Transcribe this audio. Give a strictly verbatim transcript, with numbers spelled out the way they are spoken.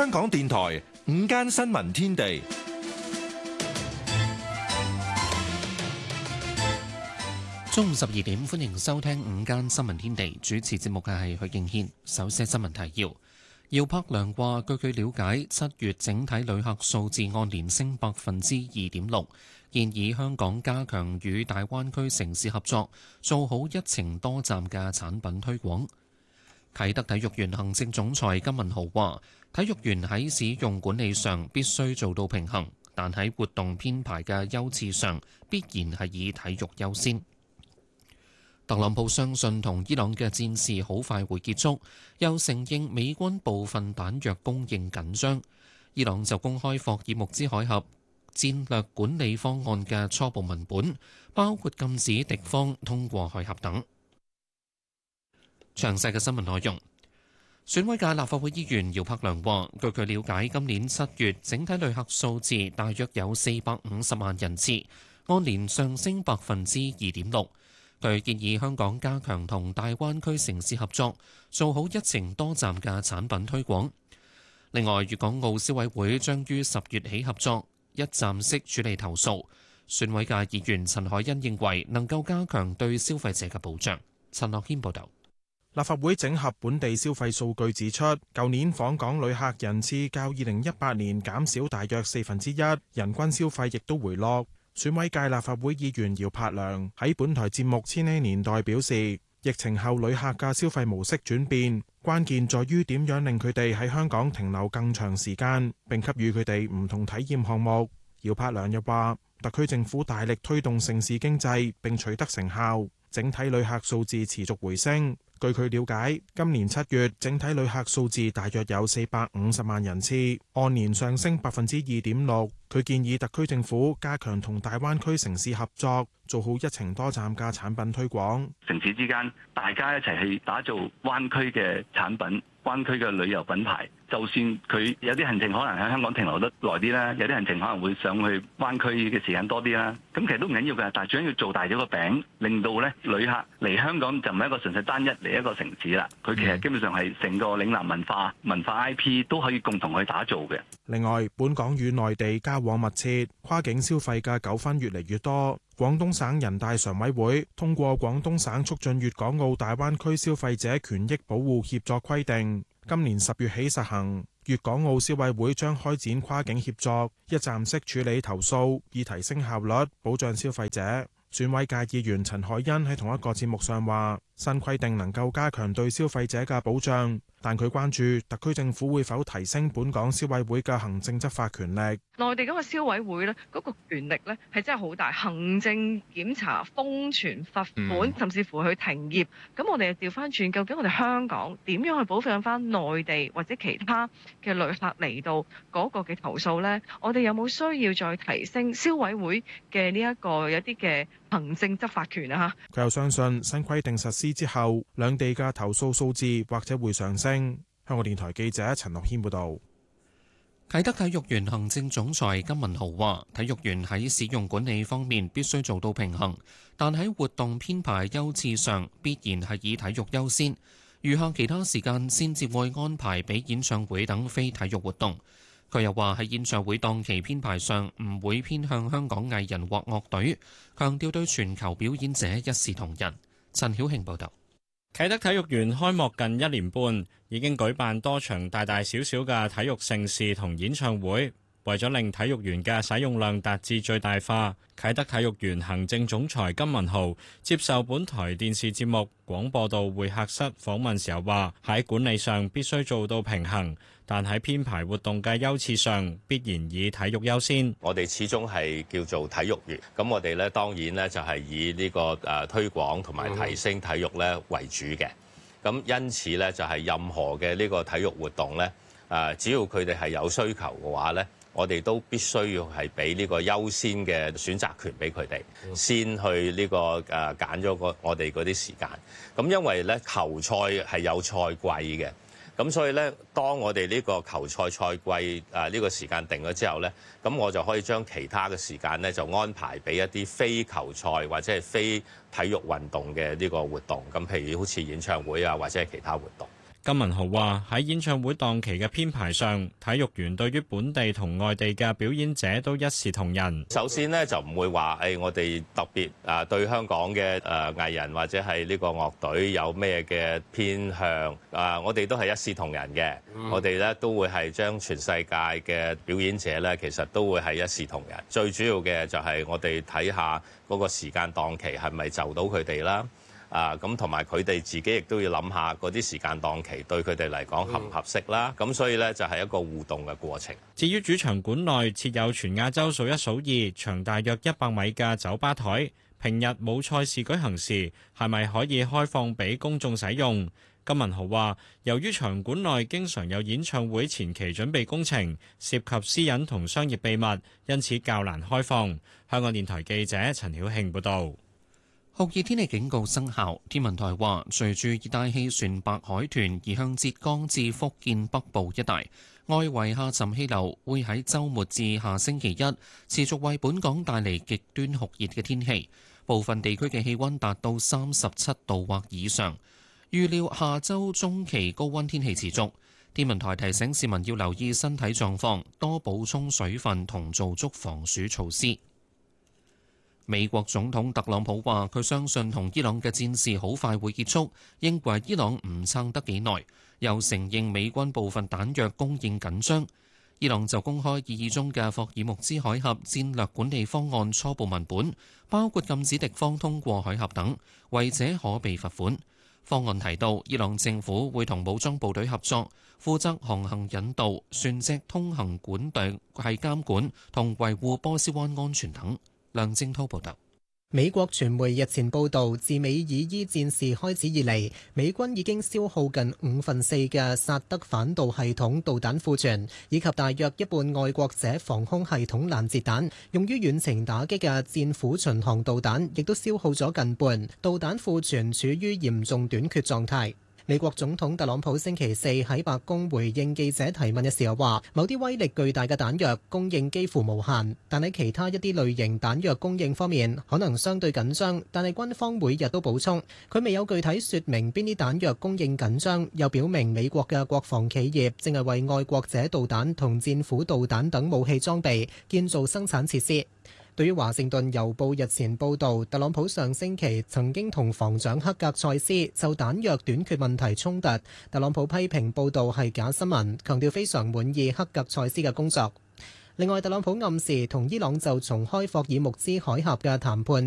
香港電台午間新聞天地， 中午十二點，歡迎收聽午間新聞天地。主持節目嘅係許敬軒。首先新聞提要：姚柏良話，據佢了解，七月整體旅客數字按年升百分之二點六，建議香港加強與大灣區城市合作，做好一程多站嘅產品推廣。啟德體育園行政總裁金文豪話，體育園喺使用管理上必須做到平衡，但喺活動編排嘅優次上，必然係以體育優先。特朗普相信同伊朗嘅戰事好快會結束，又承認美軍部分彈藥供應緊張。伊朗就公開霍爾木茲海峽戰略管理方案嘅初步文本，包括禁止敵方通過海峽等。詳細嘅新聞內容，選委界立法會議員姚柏良話，據佢了解，今年七月整體旅客數字大約有四百五十萬人次，按年上升百分之二點六。佢建議香港加強同大灣區城市合作，做好一程多站嘅產品推廣。另外，粵港澳消委會將於十月起合作，一站式處理投訴。選委界議員陳凱欣認為能夠加強對消費者嘅保障。陳樂軒報導。 立法會整合本地消費數據指出，舊年訪港旅客人次較二零一八年減少大約四分之一，人均消費亦都回落。選委界立法會議員姚柏良喺本台節目《千禧年代》表示，疫情後旅客嘅消費模式轉變，關鍵在於點樣令佢哋喺香港停留更長時間，並給予佢哋唔同體驗項目。姚柏良又話，特區政府大力推動城市經濟，並取得成效，整體旅客數字持續回升。據佢了解，今年七月整體旅客數字大約有四百五十萬人次，按年上升百分之二點六。佢建議特區政府加強同大灣區城市合作，做好一程多站嘅產品推廣。 城市之間，大家一齊去打造灣區嘅產品、灣區嘅旅遊品牌。就算佢有啲行程可能喺香港停留得耐啲啦，有啲行程可能會上去灣區嘅時間多啲啦。咁其實都唔緊要嘅，但係最緊要做大咗個餅，令到咧旅客嚟香港就唔係一個純粹單一嚟一個城市啦。佢其實基本上係成個嶺南文化、文化 I P 都可以共同去打造嘅。 另外，本港與內地交往密切，跨境消費嘅糾紛越嚟越多。廣東省人大常委會通過《廣東省促進粵港澳大灣區消費者權益保護協作規定》，今年十月起實行。粵港澳消委會將開展跨境協作，一站式處理投訴，以提升效率，保障消費者。選委界議員陳凱欣喺同一個節目上話，新規定能夠加強對消費者嘅保障，但佢關注特區政府會否提升本港消委會嘅行政執法權力。 內地嗰個消委會呢，嗰個權力呢係真係好大，行政檢查、封存、罰款，甚至乎去停業。咁我哋調翻轉，究竟我哋香港點樣去保障翻內地或者其他嘅旅客嚟到嗰個嘅投訴呢？我哋有冇需要再提升消委會嘅呢一個有啲嘅行政執法權啊？ 佢又相信新規定實施之後，兩地嘅投訴數字或者會上升。香港電台記者陳樂軒報導。 啟德體育園行政總裁金文豪話，體育園喺使用管理方面必須做到平衡，但喺活動編排優次上必然係以體育優先，餘下其他時間先至會安排俾演唱會等非體育活動。佢又話喺演唱會檔期編排上唔會偏向香港藝人或樂隊，強調對全球表演者一視同仁。陳曉慶報導。 啟德體育園開幕近一年半，已經舉辦多場大大小小嘅體育盛事同演唱會。為咗令體育園嘅使用量達至最大化，啟德體育園行政總裁金文豪接受本台電視節目廣播道會客室訪問時候話，喺管理上必須做到平衡，但喺編排活動嘅優次上必然以體育優先。 我哋始終係叫做體育園，咁我哋咧當然咧就係以呢個誒推廣同埋提升體育咧為主嘅。咁因此咧就係任何嘅呢個體育活動咧，誒只要佢哋係有需求嘅話咧，我哋都必須要係俾呢個優先嘅選擇權俾佢哋，先去呢個誒揀咗個我哋嗰啲時間。咁因為咧球賽係有賽季嘅，咁所以咧當我哋呢個球賽賽季誒呢個時間定咗之後咧，咁我就可以將其他嘅時間咧就安排俾一啲非球賽或者係非體育運動嘅呢個活動。咁譬如好似演唱會啊，或者係其他活動。 金文豪話：喺演唱會檔期嘅編排上，體育園對於本地同外地嘅表演者都一視同仁。 首先呢，就唔會話誒、哎，我哋特別啊對香港嘅誒藝人或者係呢個樂隊有咩嘅偏向啊，我哋都係一視同仁嘅。嗯、我哋咧都會係將全世界嘅表演者咧，其實都會係一視同仁。最主要嘅就係我哋睇下嗰個時間檔期係咪就到佢哋啦。啊，咁同埋佢哋自己亦都要諗下嗰啲時間檔期對佢哋嚟講合唔合適啦。咁、嗯、所以呢，就係一個互動嘅過程。 至於主場館內設有全亞洲數一數二、長大約一百米嘅酒吧台，平日冇賽事舉行時，係咪可以開放俾公眾使用？金文豪話：由於場館內經常有演唱會前期準備工程，涉及私隱同商業秘密，因此較難開放。香港電台記者陳曉慶報導。 酷熱天氣警告生效，天文台話，隨住熱帶氣旋白海豚移向浙江至福建北部一帶，外圍下沉氣流會喺週末至下星期一持續為本港帶嚟極端酷熱嘅天氣，部分地區嘅氣温達到三十七度或以上。預料下週中期高温天氣持續，天文台提醒市民要留意身體狀況，多補充水分同做足防暑措施。美國總統特朗普話：佢相信同伊朗嘅戰事好快會結束，認為伊朗唔撐得幾耐，又承認美軍部分彈藥供應緊張。伊朗就公開擬議中嘅霍爾木茲海峽戰略管理方案初步文本，包括禁止敵方通過海峽等，違者可被罰款。方案提到，伊朗政府會同武裝部隊合作，負責航行引導、船隻通行管道係監管同維護波斯灣安全等。梁正滔報道。 美國傳媒日前報道，自美以伊戰事開始以嚟，美軍已經消耗近五分四嘅薩德反導系統導彈庫存，以及大約一半愛國者防空系統攔截彈。用於遠程打擊嘅戰斧巡航導彈亦都消耗咗近半，導彈庫存處於嚴重短缺狀態。美國總統特朗普星期四喺白宮回應記者提問嘅時候話，某啲威力巨大嘅彈藥供應幾乎無限，但喺其他一啲類型彈藥供應方面可能相對緊張，但係軍方每日都補充。佢未有具體說明邊啲彈藥供應緊張，又表明美國嘅國防企業正係為愛國者導彈同戰斧導彈等武器裝備建造生產設施。對於華盛頓郵報日前報導，特朗普上星期曾經同防長克格塞斯就彈藥短缺問題衝突，特朗普批評報導係假新聞，強調非常滿意克格塞斯嘅工作。另外，特朗普暗示同伊朗就重開霍爾木茲海峽嘅談判